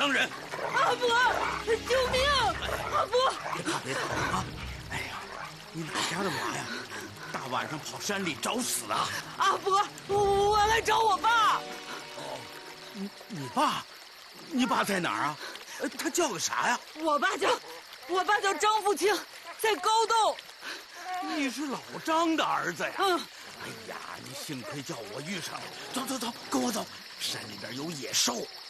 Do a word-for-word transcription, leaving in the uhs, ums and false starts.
伤人。 阿伯，救命！阿伯， 别怕别怕啊！哎呀，你哪家的娃呀？大晚上跑山里找死啊！ 阿伯，我我来找我爸。 哦，你你爸，你爸在哪儿啊？他叫个啥呀？ 我爸叫，我爸叫张福清，在高洞。 你是老张的儿子呀？ 嗯。 哎呀，你幸亏叫我遇上了。走走走，跟我走，山里边有野兽。